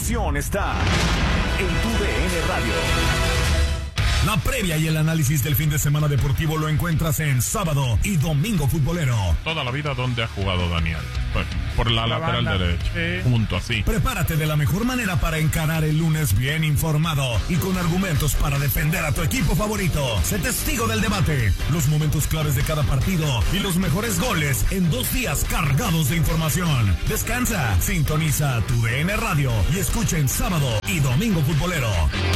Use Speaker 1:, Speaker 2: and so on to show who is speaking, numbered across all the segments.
Speaker 1: información está en tu DN Radio.
Speaker 2: La previa y el análisis del fin de semana deportivo lo encuentras en Sábado y Domingo Futbolero.
Speaker 3: Toda la vida, ¿dónde ha jugado Daniel? Pues, por la lateral derecha, sí. Junto así.
Speaker 2: Prepárate de la mejor manera para encarar el lunes bien informado y con argumentos para defender a tu equipo favorito. Sé testigo del debate, los momentos claves de cada partido y los mejores goles en 2 días cargados de información. Descansa, sintoniza tu DN Radio y escucha en Sábado y Domingo Futbolero.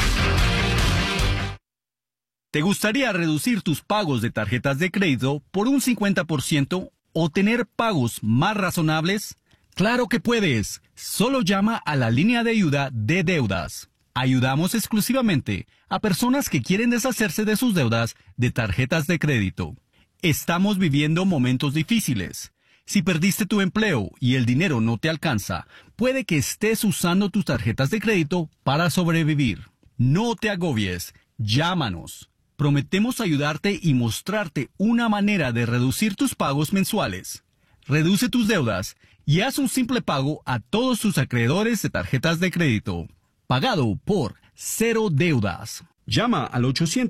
Speaker 4: ¿Te gustaría reducir tus pagos de tarjetas de crédito por un 50% o tener pagos más razonables? ¡Claro que puedes! Solo llama a la línea de ayuda de deudas. Ayudamos exclusivamente a personas que quieren deshacerse de sus deudas de tarjetas de crédito. Estamos viviendo momentos difíciles. Si perdiste tu empleo y el dinero no te alcanza, puede que estés usando tus tarjetas de crédito para sobrevivir. No te agobies. Llámanos. Prometemos ayudarte y mostrarte una manera de reducir tus pagos mensuales. Reduce tus deudas y haz un simple pago a todos tus acreedores de tarjetas de crédito. Pagado por Cero Deudas. Llama al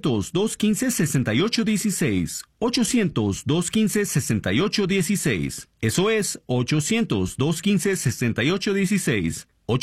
Speaker 4: 800-215-6816. 800-215-6816. Eso es 800-215-6816.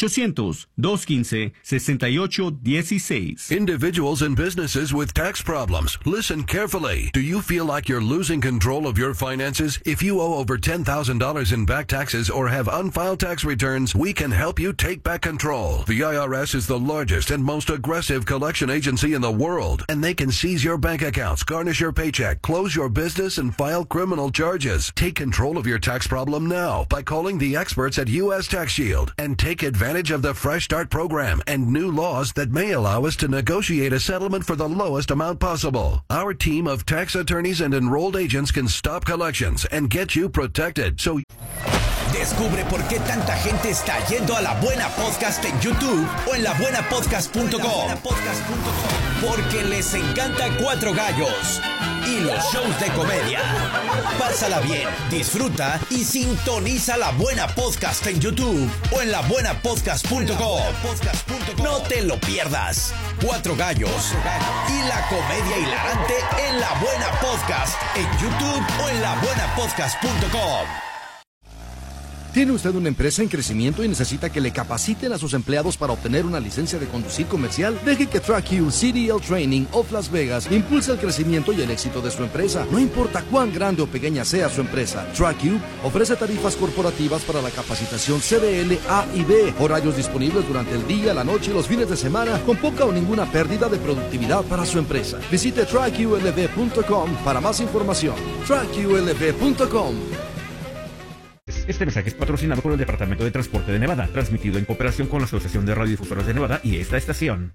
Speaker 4: 800-215-6816.
Speaker 5: Individuals and businesses with tax problems. Listen carefully. Do you feel like you're losing control of your finances? If you owe over $10,000 in back taxes or have unfiled tax returns, we can help you take back control. The IRS is the largest and most aggressive collection agency in the world, and they can seize your bank accounts, garnish your paycheck, close your business, and file criminal charges. Take control of your tax problem now by calling the experts at U.S. Tax Shield and take advantage of the Fresh Start program and new laws that may allow us to negotiate a settlement for the lowest amount possible. Our team of tax attorneys and enrolled agents can stop collections and get you protected. So
Speaker 6: descubre por qué tanta gente está yendo a La Buena Podcast en YouTube o en labuenapodcast.com. Porque les encanta Cuatro Gallos y los shows de comedia. Pásala bien, disfruta y sintoniza La Buena Podcast en YouTube o en labuenapodcast.com. No te lo pierdas. Cuatro Gallos y la comedia hilarante en La Buena Podcast en YouTube o en labuenapodcast.com.
Speaker 7: ¿Tiene usted una empresa en crecimiento y necesita que le capaciten a sus empleados para obtener una licencia de conducir comercial? Deje que TrackU CDL Training of Las Vegas impulse el crecimiento y el éxito de su empresa. No importa cuán grande o pequeña sea su empresa, TrackU ofrece tarifas corporativas para la capacitación CDL A y B, horarios disponibles durante el día, la noche y los fines de semana, con poca o ninguna pérdida de productividad para su empresa. Visite TrackULV.com para más información. TrackULV.com.
Speaker 8: Este mensaje es patrocinado por el Departamento de Transporte de Nevada, transmitido en cooperación con la Asociación de Radiodifusoras de Nevada y esta estación.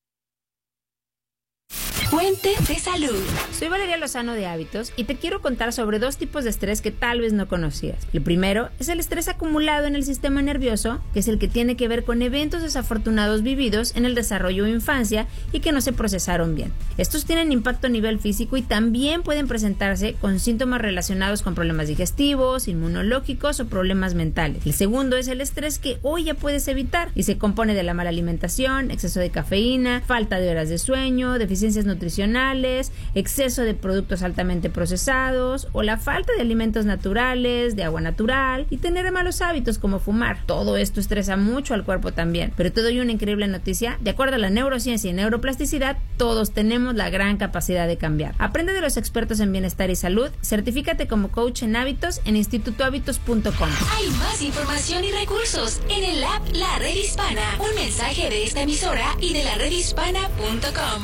Speaker 9: Fuente de salud.
Speaker 10: Soy Valeria Lozano de Hábitos y te quiero contar sobre 2 tipos de estrés que tal vez no conocías. El primero es el estrés acumulado en el sistema nervioso, que es el que tiene que ver con eventos desafortunados vividos en el desarrollo o infancia y que no se procesaron bien. Estos tienen impacto a nivel físico y también pueden presentarse con síntomas relacionados con problemas digestivos, inmunológicos o problemas mentales. El segundo es el estrés que hoy ya puedes evitar y se compone de la mala alimentación, exceso de cafeína, falta de horas de sueño, deficiencias nutricionales, exceso de productos altamente procesados o la falta de alimentos naturales, de agua natural y tener malos hábitos como fumar. Todo esto estresa mucho al cuerpo también. Pero te doy una increíble noticia. De acuerdo a la neurociencia y neuroplasticidad, todos tenemos la gran capacidad de cambiar. Aprende de los expertos en bienestar y salud. Certifícate como coach en hábitos en institutohábitos.com.
Speaker 9: Hay más información y recursos en el app La Red Hispana. Un mensaje de esta emisora y de laredhispana.com.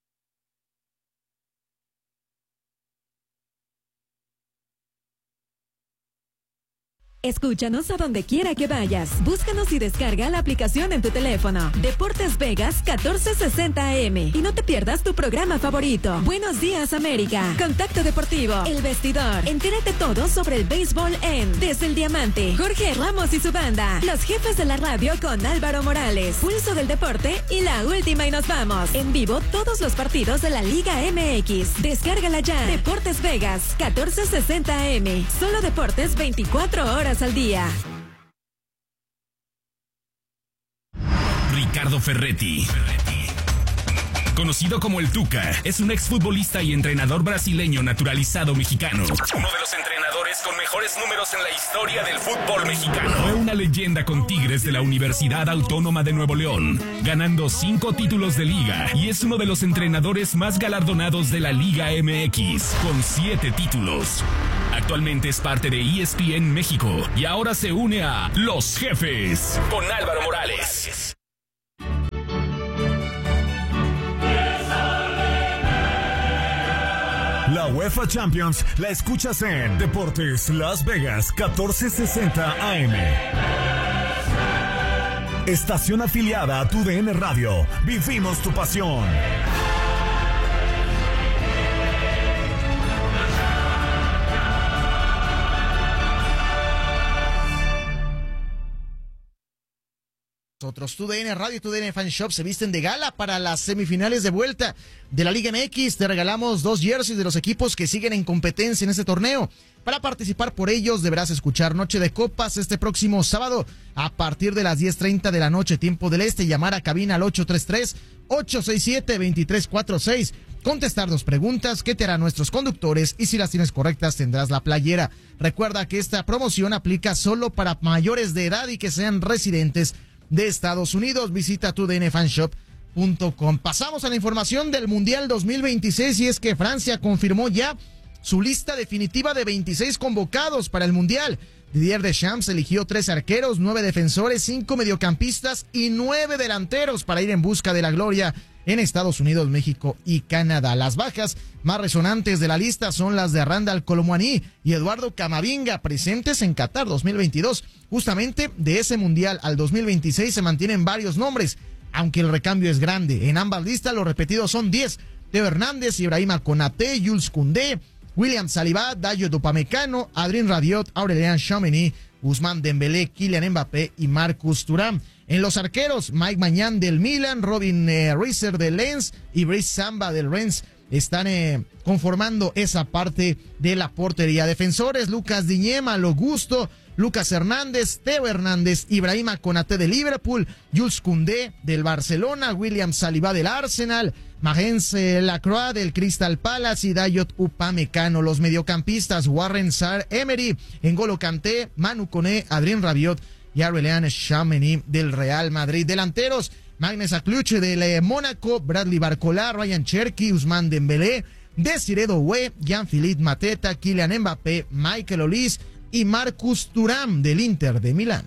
Speaker 11: Escúchanos a donde quiera que vayas. Búscanos y descarga la aplicación en tu teléfono. Deportes Vegas 1460 AM. Y no te pierdas tu programa favorito. Buenos días, América. Contacto Deportivo. El Vestidor. Entérate todo sobre el béisbol en Desde el Diamante. Jorge Ramos y su banda. Los jefes de la radio con Álvaro Morales. Pulso del Deporte y la última y nos vamos. En vivo todos los partidos de la Liga MX. Descárgala ya. Deportes Vegas 1460 AM. Solo deportes 24 horas al día.
Speaker 12: Ricardo Ferretti. Conocido como el Tuca, es un exfutbolista y entrenador brasileño naturalizado mexicano. Uno de los entrenadores con mejores números en la historia del fútbol mexicano. Fue una leyenda con Tigres de la Universidad Autónoma de Nuevo León, ganando 5 títulos de liga, y es uno de los entrenadores más galardonados de la Liga MX, con 7 títulos. Actualmente es parte de ESPN México y ahora se une a Los Jefes con Álvaro Morales.
Speaker 2: La UEFA Champions la escuchas en Deportes Las Vegas 1460 AM. Estación afiliada a TUDN Radio. Vivimos tu pasión.
Speaker 13: Otros TUDN Radio y TUDN Fan Shop se visten de gala para las semifinales de vuelta de la Liga MX. Te regalamos 2 jerseys de los equipos que siguen en competencia en este torneo. Para participar por ellos deberás escuchar Noche de Copas este próximo sábado a partir de las 10:30 de la noche, tiempo del este. Llamar a cabina al 833-867-2346. Contestar 2 preguntas que te harán nuestros conductores y si las tienes correctas tendrás la playera. Recuerda que esta promoción aplica solo para mayores de edad y que sean residentes de Estados Unidos. Visita tudnfanshop.com. Pasamos a la información del Mundial 2026 y es que Francia confirmó ya su lista definitiva de 26 convocados para el Mundial. Didier Deschamps eligió 3 arqueros, 9 defensores, 5 mediocampistas y 9 delanteros para ir en busca de la gloria en Estados Unidos, México y Canadá. Las bajas más resonantes de la lista son las de Randall Colomwani y Eduardo Camavinga, presentes en Qatar 2022. Justamente de ese Mundial al 2026 se mantienen varios nombres, aunque el recambio es grande. En ambas listas los repetidos son 10. Teo Hernández, Ibrahima Konaté, Jules Koundé, William Saliba, Dayot Upamecano, Adrien Rabiot, Aurélien Tchouameni, Ousmane Dembélé, Kylian Mbappé y Marcus Thuram. En los arqueros, Mike Maignan del Milan, Robin Reiser del Lens y Brice Samba del Rennes están conformando esa parte de la portería. Defensores, Lucas Digne, Malo Gusto, Lucas Hernández, Teo Hernández, Ibrahima Konaté del Liverpool, Jules Koundé del Barcelona, William Saliba del Arsenal, Magense Lacroix del Crystal Palace y Dayot Upamecano. Los mediocampistas, Warren Sarr-Emery, N'Golo Kanté, Manu Koné, Adrien Rabiot y Aurélien Tchouameni del Real Madrid. Delanteros, Magnus Akluche del Mónaco, Bradley Barcola, Ryan Cherki, Ousmane Dembélé, Desiré Doué, Jean-Philippe Mateta, Kylian Mbappé, Michael Olise y Marcus Thuram del Inter de Milán.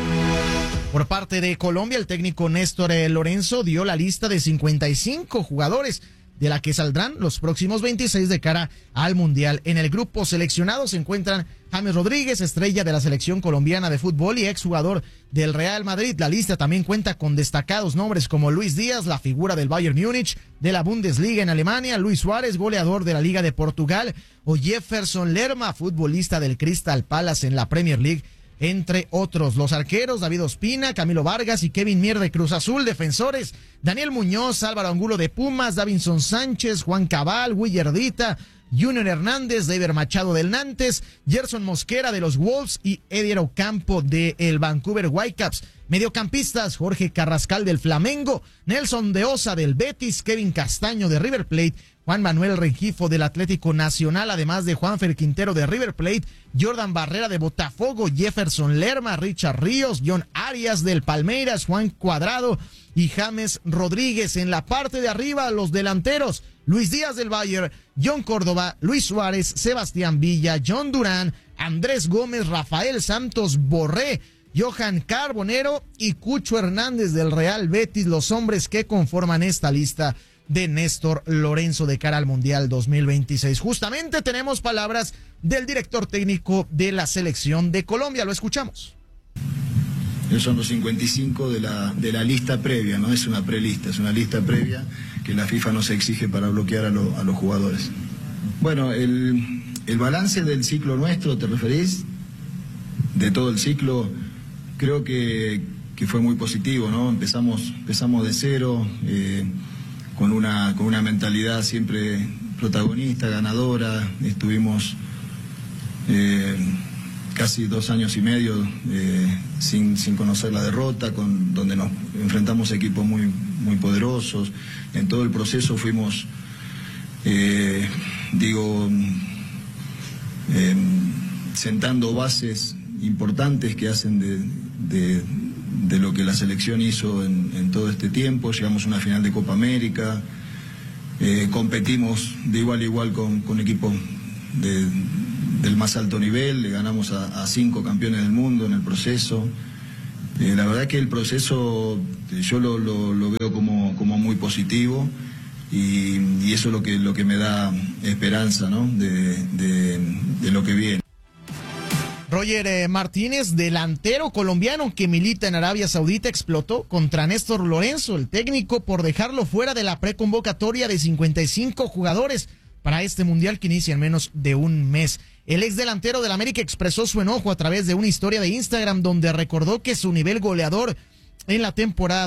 Speaker 13: Por parte de Colombia, el técnico Néstor Lorenzo dio la lista de 55 jugadores de la que saldrán los próximos 26 de cara al Mundial. En el grupo seleccionado se encuentran James Rodríguez, estrella de la selección colombiana de fútbol y exjugador del Real Madrid. La lista también cuenta con destacados nombres como Luis Díaz, la figura del Bayern Múnich, de la Bundesliga en Alemania, Luis Suárez, goleador de la Liga de Portugal, o Jefferson Lerma, futbolista del Crystal Palace en la Premier League, entre otros. Los arqueros, David Ospina, Camilo Vargas y Kevin Mier de Cruz Azul. Defensores, Daniel Muñoz, Álvaro Angulo de Pumas, Davinson Sánchez, Juan Cabal, Willardita, Junior Hernández, David Machado del Nantes, Gerson Mosquera de los Wolves y Edier Ocampo de el Vancouver Whitecaps. Mediocampistas, Jorge Carrascal del Flamengo, Nelson de Osa del Betis, Kevin Castaño de River Plate, Juan Manuel Rengifo del Atlético Nacional, además de Juanfer Quintero de River Plate, Jordan Barrera de Botafogo, Jefferson Lerma, Richard Ríos, John Arias del Palmeiras, Juan Cuadrado y James Rodríguez. En la parte de arriba, los delanteros, Luis Díaz del Bayern, John Córdoba, Luis Suárez, Sebastián Villa, John Durán, Andrés Gómez, Rafael Santos Borré, Johan Carbonero y Cucho Hernández del Real Betis, los hombres que conforman esta lista de Néstor Lorenzo de cara al Mundial 2026. Justamente tenemos palabras del director técnico de la selección de Colombia. Lo escuchamos.
Speaker 14: Esos son los 55 de la lista previa, no es una prelista, es una lista previa que la FIFA nos exige para bloquear a los jugadores. Bueno, el balance del ciclo nuestro, ¿te referís? De todo el ciclo, creo que fue muy positivo, ¿no? Empezamos de cero, con una mentalidad siempre protagonista, ganadora. Estuvimos casi 2 años y medio sin conocer la derrota, donde nos enfrentamos a equipos muy poderosos. En todo el proceso fuimos, sentando bases importantes que hacen de lo que la selección hizo en todo este tiempo. Llegamos a una final de Copa América, competimos de igual a igual con equipos del más alto nivel, le ganamos a 5 campeones del mundo en el proceso. La verdad que el proceso yo lo veo como muy positivo, y eso es lo que me da esperanza, ¿no? de lo que viene.
Speaker 13: Roger Martínez, delantero colombiano que milita en Arabia Saudita, explotó contra Néstor Lorenzo, el técnico, por dejarlo fuera de la preconvocatoria de 55 jugadores para este mundial que inicia en menos de un mes. El ex delantero del América expresó su enojo a través de una historia de Instagram donde recordó que su nivel goleador en la temporada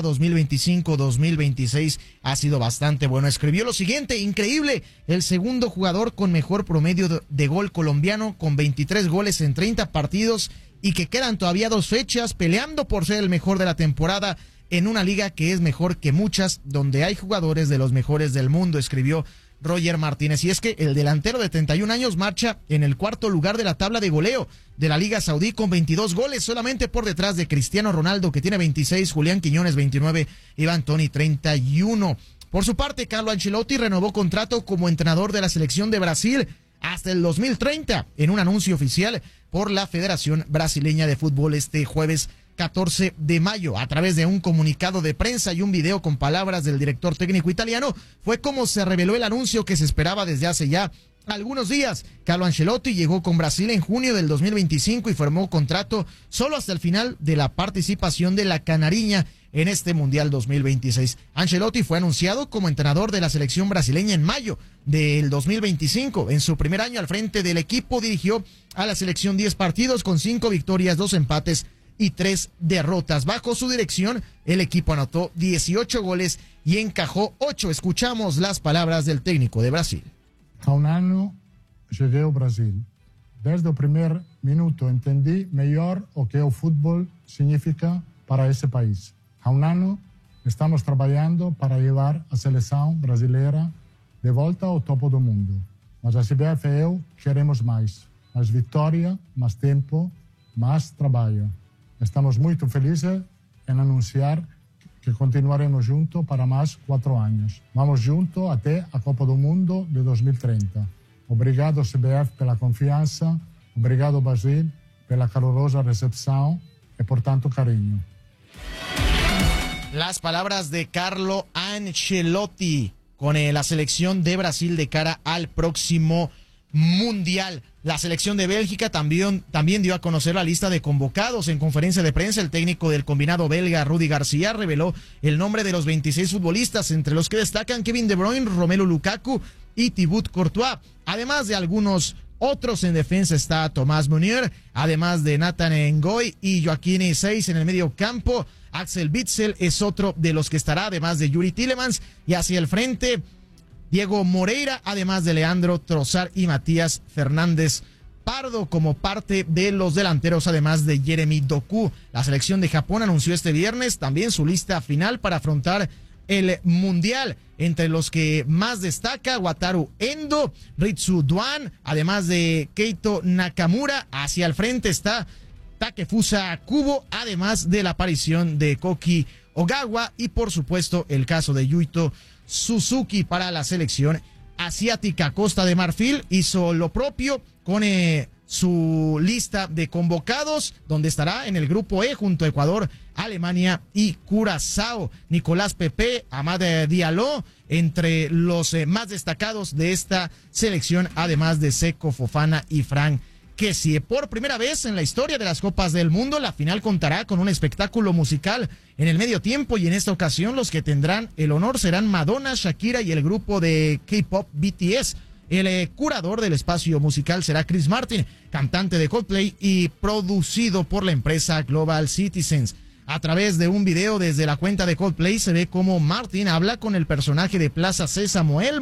Speaker 13: 2025-2026 ha sido bastante bueno. Escribió lo siguiente: increíble, el segundo jugador con mejor promedio de gol colombiano, con 23 goles en 30 partidos, y que quedan todavía 2 fechas peleando por ser el mejor de la temporada en una liga que es mejor que muchas, donde hay jugadores de los mejores del mundo, escribió Roger Martínez. Y es que el delantero de 31 años marcha en el 4º lugar de la tabla de goleo de la Liga Saudí con 22 goles, solamente por detrás de Cristiano Ronaldo, que tiene 26, Julián Quiñones 29, Iván Toney 31. Por su parte, Carlo Ancelotti renovó contrato como entrenador de la selección de Brasil hasta el 2030 en un anuncio oficial por la Federación Brasileña de Fútbol este jueves 14 de mayo. A través de un comunicado de prensa y un video con palabras del director técnico italiano, fue como se reveló el anuncio que se esperaba desde hace ya algunos días. Carlo Ancelotti llegó con Brasil en junio del 2025 y firmó contrato solo hasta el final de la participación de la Canariña en este Mundial 2026. Ancelotti fue anunciado como entrenador de la selección brasileña en mayo del 2025. En su primer año al frente del equipo dirigió a la selección 10 partidos con 5 victorias, 2 empates y 3 derrotas. Bajo su dirección, el equipo anotó 18 goles y encajó 8. Escuchamos las palabras del técnico de Brasil.
Speaker 15: Há ano cheguei ao Brasil. Desde o primeiro minuto entendi melhor o que o futebol significa para esse país. Há ano estamos trabalhando para levar a seleção brasileira de volta ao topo do mundo. Mas a CBF e eu queremos mais vitória, mais tempo, mais trabalho. Estamos muito felizes em anunciar que continuaremos juntos para mais 4 anos. Vamos juntos até a Copa do Mundo de 2030. Obrigado, CBF, pela confiança. Obrigado, Brasil, pela calorosa recepção e por tanto carinho.
Speaker 13: Las palabras de Carlo Ancelotti con la selección de Brasil de cara al próximo Mundial. La selección de Bélgica también dio a conocer la lista de convocados. En conferencia de prensa, el técnico del combinado belga, Rudy García, reveló el nombre de los 26 futbolistas, entre los que destacan Kevin De Bruyne, Romelu Lukaku y Thibaut Courtois. Además de algunos otros en defensa está Thomas Meunier, además de Nathan Ngoy y Joaquín Seis en el medio campo. Axel Witsel es otro de los que estará, además de Yuri Tielemans, y hacia el frente Diego Moreira, además de Leandro Trossard y Matías Fernández Pardo como parte de los delanteros, además de Jeremy Doku. La selección de Japón anunció este viernes también su lista final para afrontar el Mundial, entre los que más destaca Wataru Endo, Ritsu Doan, además de Keito Nakamura. Hacia el frente está Takefusa Kubo, además de la aparición de Koki Ogawa y por supuesto el caso de Yuito Suzuki. Para la selección asiática, Costa de Marfil hizo lo propio con su lista de convocados, donde estará en el grupo E junto a Ecuador, Alemania y Curazao. Nicolás Pepe, Amad Diallo, entre los más destacados de esta selección, además de Seko Fofana y Frank Kessie. Por primera vez en la historia de las Copas del Mundo, la final contará con un espectáculo musical en el medio tiempo, y en esta ocasión los que tendrán el honor serán Madonna, Shakira y el grupo de K-pop BTS. El curador del espacio musical será Chris Martin, cantante de Coldplay y producido por la empresa Global Citizens. A través de un video desde la cuenta de Coldplay se ve cómo Martin habla con el personaje de Plaza Sésamo Elmo,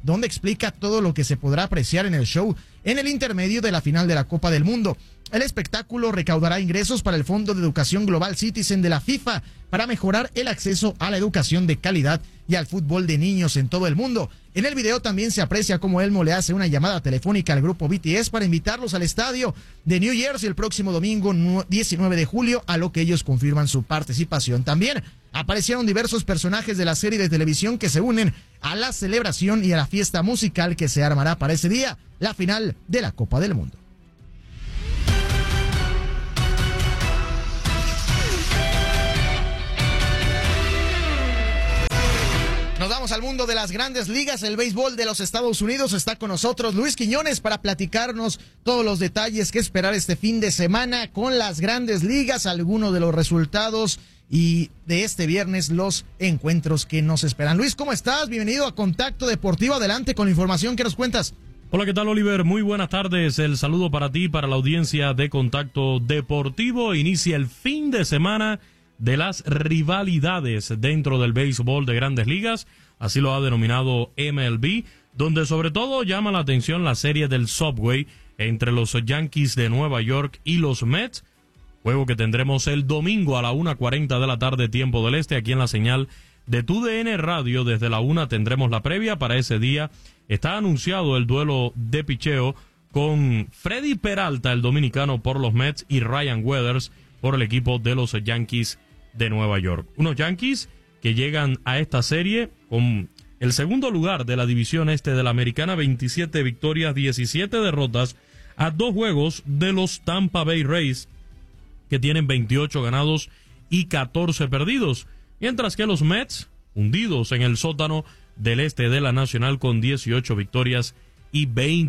Speaker 13: donde explica todo lo que se podrá apreciar en el show en el intermedio de la final de la Copa del Mundo. El espectáculo recaudará ingresos para el Fondo de Educación Global Citizen de la FIFA para mejorar el acceso a la educación de calidad y al fútbol de niños en todo el mundo. En el video también se aprecia cómo Elmo le hace una llamada telefónica al grupo BTS para invitarlos al estadio de New Jersey el próximo domingo 19 de julio, a lo que ellos confirman su participación. También aparecieron diversos personajes de la serie de televisión que se unen a la celebración y a la fiesta musical que se armará para ese día, la final de la Copa del Mundo. Nos vamos al mundo de las grandes ligas. El béisbol de los Estados Unidos. Está con nosotros Luis Quiñones para platicarnos todos los detalles que esperar este fin de semana con las grandes ligas, algunos de los resultados y de este viernes los encuentros que nos esperan. Luis, ¿cómo estás? Bienvenido a Contacto Deportivo. Adelante con la información que nos cuentas.
Speaker 16: Hola, ¿qué tal, Oliver? Muy buenas tardes. El saludo para ti, para la audiencia de Contacto Deportivo. Inicia el fin de semana de las rivalidades dentro del béisbol de Grandes Ligas, así lo ha denominado MLB, donde sobre todo llama la atención la serie del Subway entre los Yankees de Nueva York y los Mets, juego que tendremos el domingo a la 1:40 de la tarde, tiempo del este, aquí en la señal de TUDN Radio. Desde la 1 tendremos la previa para ese día. Está anunciado el duelo de picheo con Freddy Peralta, el dominicano, por los Mets, y Ryan Weathers por el equipo de los Yankees de Nueva York. Unos Yankees que llegan a esta serie con el segundo lugar de la división este de la Americana, 27 victorias, 17 derrotas, a 2 juegos de los Tampa Bay Rays, que tienen 28 ganados y 14 perdidos, mientras que los Mets, hundidos en el sótano del este de la Nacional, con 18 victorias y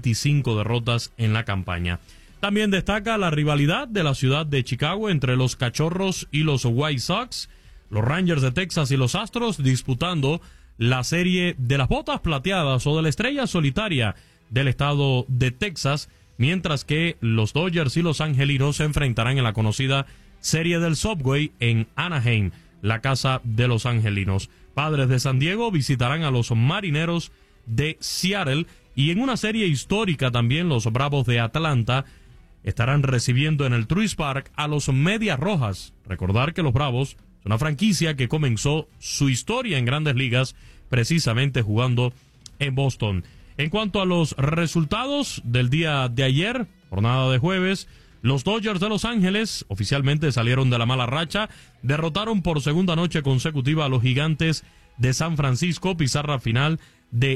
Speaker 16: 25 derrotas en la campaña. También destaca la rivalidad de la ciudad de Chicago entre los Cachorros y los White Sox, los Rangers de Texas y los Astros disputando la serie de las botas plateadas o de la estrella solitaria del estado de Texas, mientras que los Dodgers y los Angelinos se enfrentarán en la conocida serie del Subway en Anaheim, la casa de los Angelinos. Padres de San Diego visitarán a los Marineros de Seattle, y en una serie histórica también los Bravos de Atlanta estarán recibiendo en el Truist Park a los Medias Rojas. Recordar que los Bravos es una franquicia que comenzó su historia en Grandes Ligas precisamente jugando en Boston. En cuanto a los resultados del día de ayer, jornada de jueves, los Dodgers de Los Ángeles oficialmente salieron de la mala racha, derrotaron por segunda noche consecutiva a los Gigantes de San Francisco, pizarra final de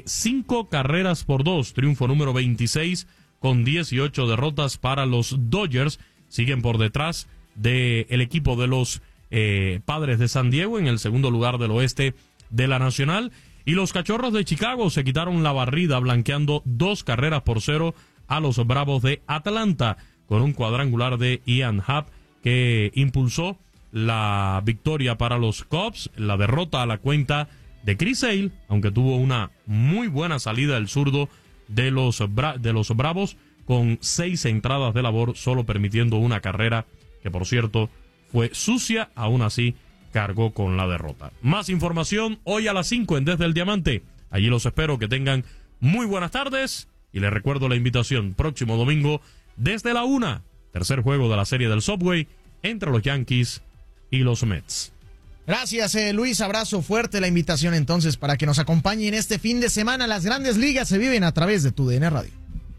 Speaker 16: 5-2, triunfo número 26, con 18 derrotas para los Dodgers. Siguen por detrás del equipo de los Padres de San Diego en el segundo lugar del oeste de la Nacional. Y los Cachorros de Chicago se quitaron la barrida blanqueando 2-0 a los Bravos de Atlanta, con un cuadrangular de Ian Happ que impulsó la victoria para los Cubs. La derrota a la cuenta de Chris Sale, aunque tuvo una muy buena salida del zurdo de los Bravos, con 6 entradas de labor, solo permitiendo una carrera, que por cierto fue sucia. Aún así cargó con la derrota. Más información hoy a las 5 en Desde el Diamante. Allí los espero, que tengan muy buenas tardes, y les recuerdo la invitación: próximo domingo desde la 1, tercer juego de la serie del Subway entre los Yankees y los Mets.
Speaker 13: Gracias, Luis. Abrazo fuerte. La invitación entonces para que nos acompañen este fin de semana. Las grandes ligas se viven a través de TUDN Radio.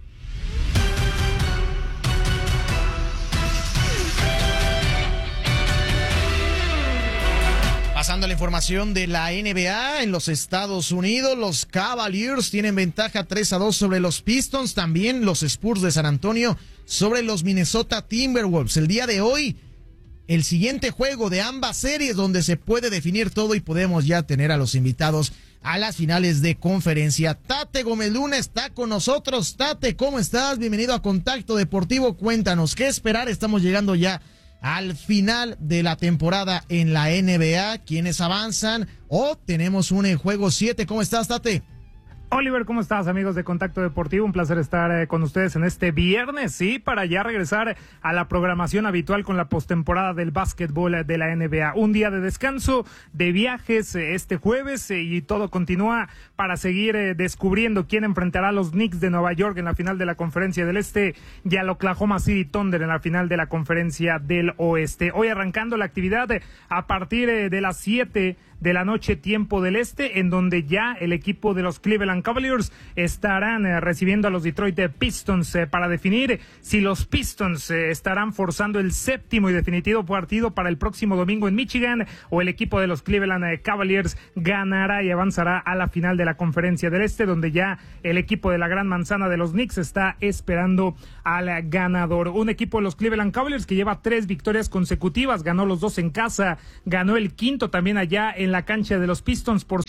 Speaker 13: Pasando a la información de la NBA en los Estados Unidos, los Cavaliers tienen ventaja 3-2 sobre los Pistons, también los Spurs de San Antonio sobre los Minnesota Timberwolves. El día de hoy, el siguiente juego de ambas series donde se puede definir todo y podemos ya tener a los invitados a las finales de conferencia. Tate Gómez Luna está con nosotros. Tate, ¿cómo estás? Bienvenido a Contacto Deportivo. Cuéntanos, ¿qué esperar? Estamos llegando ya al final de la temporada en la NBA. ¿Quiénes avanzan? ¿O tenemos un juego 7? ¿Cómo estás, Tate?
Speaker 17: Oliver, ¿cómo estás, amigos de Contacto Deportivo? Un placer estar con ustedes en este viernes, sí, para ya regresar a la programación habitual con la postemporada del básquetbol de la NBA. Un día de descanso, de viajes este jueves y todo continúa para seguir descubriendo quién enfrentará a los Knicks de Nueva York en la final de la Conferencia del Este y al Oklahoma City Thunder en la final de la Conferencia del Oeste. Hoy arrancando la actividad a partir de las 7 de la noche, tiempo del Este, en donde ya el equipo de los Cleveland Cavaliers estarán recibiendo a los Detroit Pistons para definir si los Pistons estarán forzando el séptimo y definitivo partido para el próximo domingo en Michigan, o el equipo de los Cleveland Cavaliers ganará y avanzará a la final de la Conferencia del Este, donde ya el equipo de la Gran Manzana de los Knicks está esperando al ganador. Un equipo de los Cleveland Cavaliers que lleva 3 victorias consecutivas, ganó los 2 en casa, ganó el quinto también allá en la cancha de los Pistons por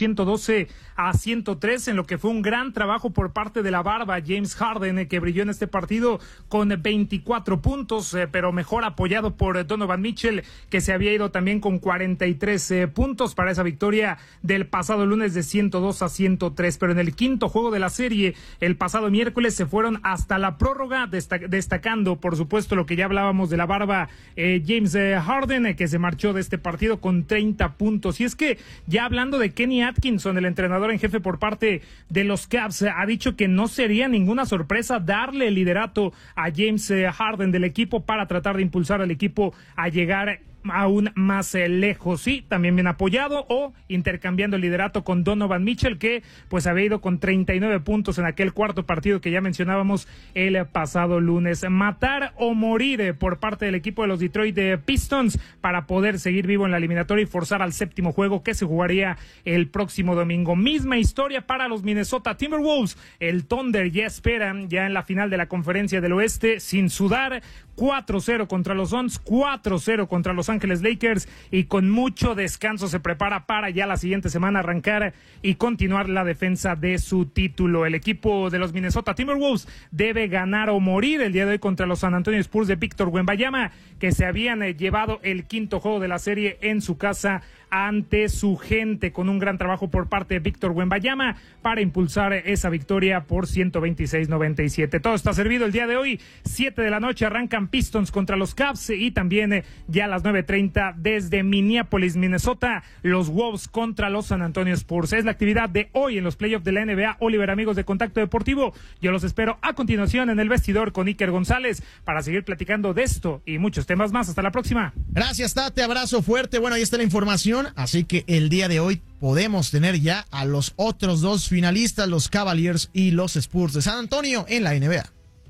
Speaker 17: 112-103, en lo que fue un gran trabajo por parte de la barba James Harden, que brilló en este partido con 24 puntos, pero mejor apoyado por Donovan Mitchell, que se había ido también con 43 puntos para esa victoria del pasado lunes de 102-103. Pero en el quinto juego de la serie, el pasado miércoles, se fueron hasta la prórroga, destacando, por supuesto, lo que ya hablábamos de la barba James Harden, que se marchó de este partido con 30 puntos. Y es que ya hablando de Kenny Atkinson, el entrenador en jefe por parte de los Cavs, ha dicho que no sería ninguna sorpresa darle el liderato a James Harden del equipo para tratar de impulsar al equipo a llegar aún más lejos, sí, también bien apoyado o intercambiando el liderato con Donovan Mitchell, que pues había ido con 39 puntos en aquel cuarto partido que ya mencionábamos el pasado lunes. Matar o morir por parte del equipo de los Detroit Pistons para poder seguir vivo en la eliminatoria y forzar al séptimo juego que se jugaría el próximo domingo. Misma historia para los Minnesota Timberwolves. El Thunder ya esperan ya en la final de la Conferencia del Oeste sin sudar, 4-0 contra los Suns, 4-0 contra los Ángeles Lakers, y con mucho descanso se prepara para ya la siguiente semana arrancar y continuar la defensa de su título. El equipo de los Minnesota Timberwolves debe ganar o morir el día de hoy contra los San Antonio Spurs de Víctor Wembanyama, que se habían llevado el quinto juego de la serie en su casa ante su gente, con un gran trabajo por parte de Víctor Wembanyama para impulsar esa victoria por 126-97. Todo está servido el día de hoy. 7 de la noche arrancan Pistons contra los Cavs, y también ya a las 9:30 desde Minneapolis, Minnesota, los Wolves contra los San Antonio Spurs. Es la actividad de hoy en los playoffs de la NBA. Oliver, amigos de Contacto Deportivo, yo los espero a continuación en el vestidor con Iker González para seguir platicando de esto y muchos temas más. Hasta la próxima.
Speaker 13: Gracias, Tate, abrazo fuerte. Bueno, ahí está la información, así que el día de hoy podemos tener ya a los otros 2 finalistas, los Cavaliers y los Spurs de San Antonio en la NBA.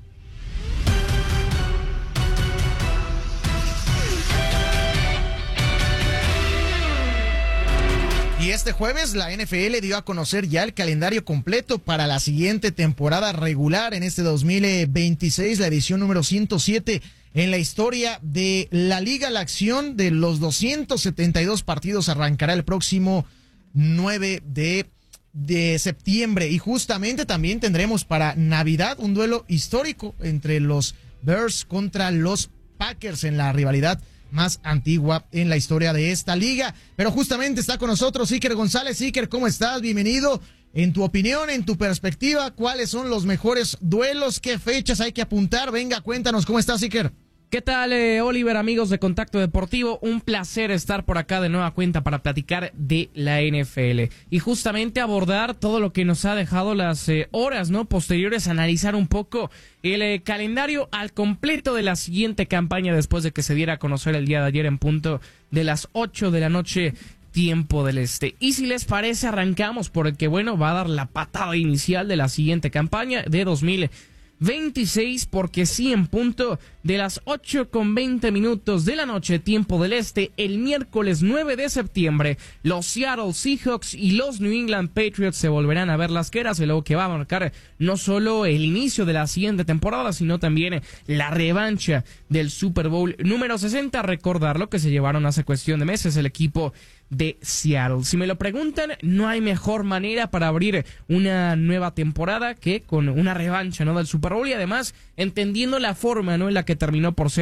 Speaker 13: Y este jueves la NFL dio a conocer ya el calendario completo para la siguiente temporada regular en este 2026, la edición número 107 en la historia de la Liga. La acción de los 272 partidos arrancará el próximo 9 de septiembre, y justamente también tendremos para Navidad un duelo histórico entre los Bears contra los Packers en la rivalidad más antigua en la historia de esta liga. Pero justamente está con nosotros Iker González. Iker, ¿cómo estás? Bienvenido. En tu opinión, en tu perspectiva, ¿cuáles son los mejores duelos? ¿Qué fechas hay que apuntar? Venga, cuéntanos, ¿cómo estás, Iker?
Speaker 18: ¿Qué tal, Oliver, amigos de Contacto Deportivo? Un placer estar por acá de nueva cuenta para platicar de la NFL y justamente abordar todo lo que nos ha dejado las horas, ¿no?, posteriores, analizar un poco el calendario al completo de la siguiente campaña después de que se diera a conocer el día de ayer en punto de las 8 de la noche, tiempo del Este. Y si les parece, arrancamos porque, bueno, va a dar la patada inicial de la siguiente campaña de 2026, porque sí, en punto de las 8:20 de la noche, tiempo del Este, el miércoles 9 de septiembre, los Seattle Seahawks y los New England Patriots se volverán a ver las caras, y luego que va a marcar no solo el inicio de la siguiente temporada, sino también la revancha del Super Bowl número 60. Recordar lo que se llevaron hace cuestión de meses el equipo de Seattle. Si me lo preguntan, no hay mejor manera para abrir una nueva temporada que con una revancha, ¿no?, del Super Bowl, y además entendiendo la forma, ¿no?, en la que terminó por ser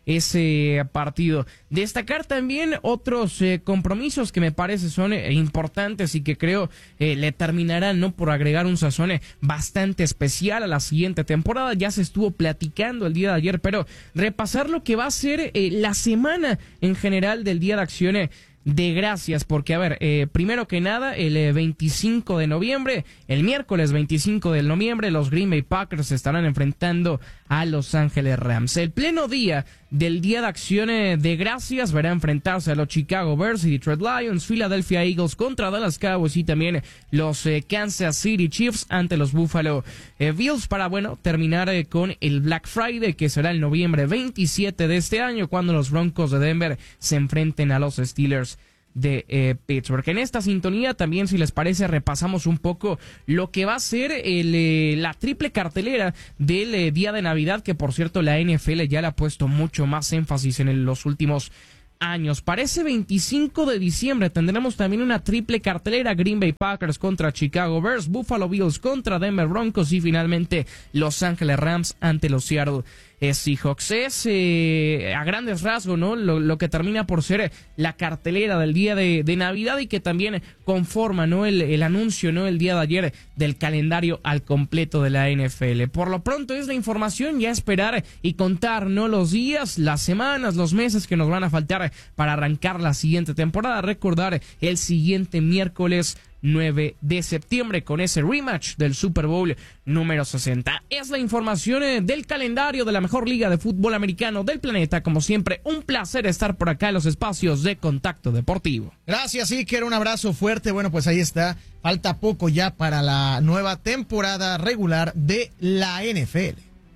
Speaker 18: ese partido. Destacar también otros compromisos que me parece son importantes y que creo le terminarán, ¿no?, por agregar un sazón bastante especial a la siguiente temporada. Ya se estuvo platicando el día de ayer, pero repasar lo que va a ser la semana en general del Día de Acción de Gracias, porque a ver, primero que nada, el 25 de noviembre, el miércoles 25 de noviembre, los Green Bay Packers se estarán enfrentando a Los Ángeles Rams. El pleno día del Día de Acción de Gracias verá enfrentarse a los Chicago Bears y Detroit Lions, Philadelphia Eagles contra Dallas Cowboys y también los Kansas City Chiefs ante los Buffalo Bills para, bueno, terminar con el Black Friday, que será el noviembre 27 de este año, cuando los Broncos de Denver se enfrenten a los Steelers de Pittsburgh. En esta sintonía también, si les parece, repasamos un poco lo que va a ser la triple cartelera del día de Navidad, que por cierto la NFL ya le ha puesto mucho más énfasis en los últimos años. Para ese 25 de diciembre tendremos también una triple cartelera: Green Bay Packers contra Chicago Bears, Buffalo Bills contra Denver Broncos y finalmente Los Ángeles Rams ante los Seattle Seahawks. Es a grandes rasgos, ¿no?, lo que termina por ser la cartelera del día de Navidad, y que también conforma, ¿no?, el anuncio, ¿no?, el día de ayer del calendario al completo de la NFL. Por lo pronto es la información, ya esperar y contar, ¿no?, los días, las semanas, los meses que nos van a faltar para arrancar la siguiente temporada. Recordar el siguiente miércoles 9 de septiembre con ese rematch del Super Bowl número 60. Es la información del calendario de la mejor liga de fútbol americano del planeta. Como siempre, un placer estar por acá en los espacios de Contacto Deportivo.
Speaker 13: Gracias, Iker, un abrazo fuerte. Bueno, pues ahí está, falta poco ya para la nueva temporada regular de la NFL.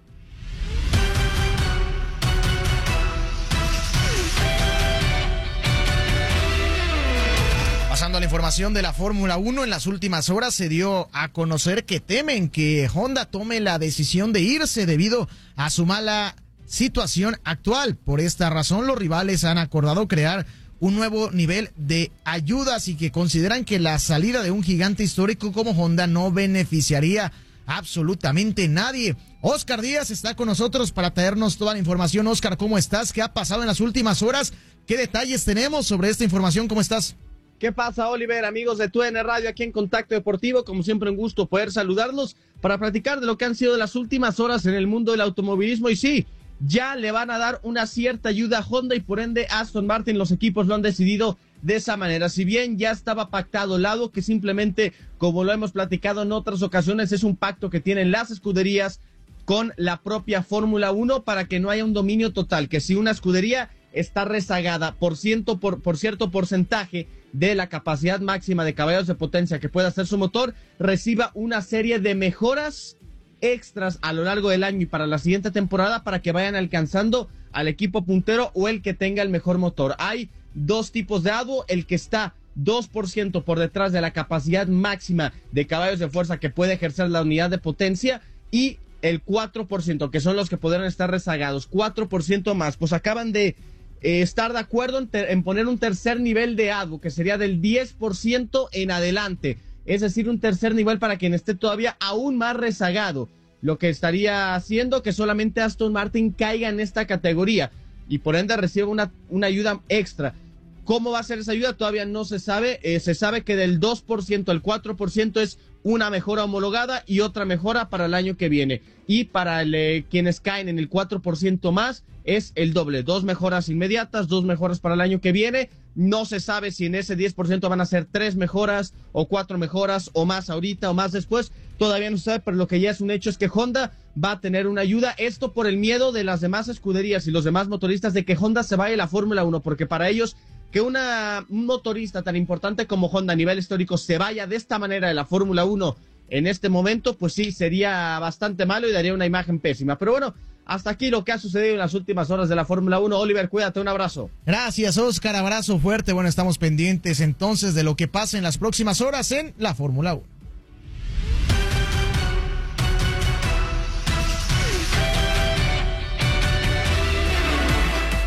Speaker 13: Pasando a la información de la Fórmula 1, en las últimas horas se dio a conocer que temen que Honda tome la decisión de irse debido a su mala situación actual. Por esta razón, los rivales han acordado crear un nuevo nivel de ayudas y que consideran que la salida de un gigante histórico como Honda no beneficiaría absolutamente nadie. Oscar Díaz está con nosotros para traernos toda la información. Oscar, ¿cómo estás? ¿Qué ha pasado en las últimas horas? ¿Qué detalles tenemos sobre esta información? ¿Cómo estás?
Speaker 19: ¿Qué pasa, Oliver? Amigos de TUDN Radio, aquí en Contacto Deportivo, como siempre un gusto poder saludarlos para platicar de lo que han sido las últimas horas en el mundo del automovilismo. Y sí, ya le van a dar una cierta ayuda a Honda y por ende Aston Martin, los equipos lo han decidido de esa manera. Si bien ya estaba pactado, lado que simplemente, como lo hemos platicado en otras ocasiones, es un pacto que tienen las escuderías con la propia Fórmula 1 para que no haya un dominio total, que si una escudería está rezagada por cierto porcentaje de la capacidad máxima de caballos de potencia que pueda hacer su motor, reciba una serie de mejoras extras a lo largo del año y para la siguiente temporada para que vayan alcanzando al equipo puntero o el que tenga el mejor motor. Hay dos tipos de ADU, el que está 2% por detrás de la capacidad máxima de caballos de fuerza que puede ejercer la unidad de potencia, y el 4%, que son los que podrán estar rezagados, 4% más. Pues acaban de estar de acuerdo en poner un tercer nivel de ADU, que sería del 10% en adelante, es decir, un tercer nivel para quien esté todavía aún más rezagado, lo que estaría haciendo que solamente Aston Martin caiga en esta categoría y por ende reciba una ayuda extra. ¿Cómo va a ser esa ayuda? Todavía no se sabe. Se sabe que del 2% al 4% es una mejora homologada y otra mejora para el año que viene. Y para quienes caen en el 4% más es el doble. 2 mejoras inmediatas, 2 mejoras para el año que viene. No se sabe si en ese 10% van a ser 3 mejoras o 4 mejoras o más ahorita o más después. Todavía no se sabe, pero lo que ya es un hecho es que Honda va a tener una ayuda. Esto por el miedo de las demás escuderías y los demás motoristas de que Honda se vaya a la Fórmula 1, porque para ellos que un motorista tan importante como Honda a nivel histórico se vaya de esta manera de la Fórmula 1 en este momento, pues sí, sería bastante malo y daría una imagen pésima. Pero bueno, hasta aquí lo que ha sucedido en las últimas horas de la Fórmula 1. Oliver, cuídate, un abrazo.
Speaker 13: Gracias, Oscar, abrazo fuerte. Bueno, estamos pendientes entonces de lo que pase en las próximas horas en la Fórmula 1.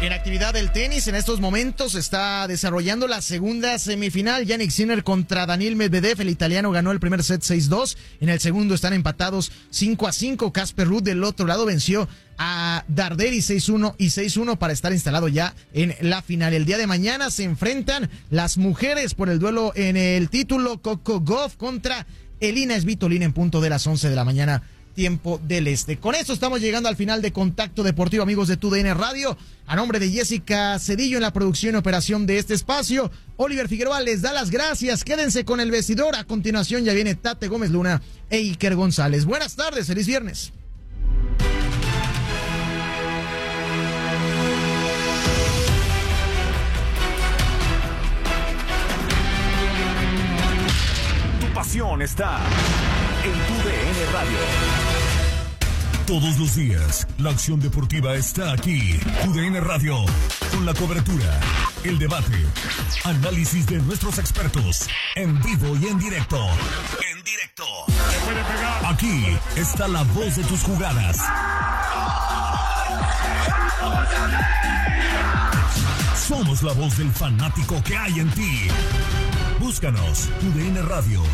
Speaker 13: En actividad del tenis, en estos momentos se está desarrollando la segunda semifinal. Jannik Sinner contra Daniil Medvedev. El italiano ganó el primer set 6-2. En el segundo están empatados 5-5. Casper Ruud del otro lado venció a Darderi 6-1 y 6-1 para estar instalado ya en la final. El día de mañana se enfrentan las mujeres por el duelo en el título. Coco Gauff contra Elina Svitolina en punto de las 11 de la mañana, tiempo del este. Con esto estamos llegando al final de Contacto Deportivo, amigos de TUDN Radio. A nombre de Jessica Cedillo en la producción y operación de este espacio, Oliver Figueroa les da las gracias. Quédense con el vestidor. A continuación ya viene Tate Gómez Luna e Iker González. Buenas tardes, feliz viernes.
Speaker 1: Tu pasión está en TUDN Radio.
Speaker 2: Todos los días, la acción deportiva está aquí. TUDN Radio, con la cobertura, el debate, análisis de nuestros expertos, en vivo y en directo. En directo. Aquí está la voz de tus jugadas. Somos la voz del fanático que hay en ti. Búscanos, TUDN Radio.